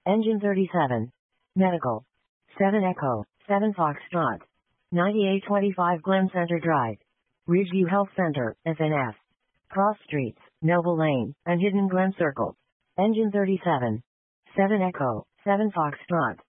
Engine 37. Medical. 7 Echo, 7 Foxtrot. 9825 Glen Center Drive. Ridgeview Health Center, SNF. Cross Streets, Noble Lane, and Hidden Glen Circle. Engine 37. 7 Echo, 7 Foxtrot.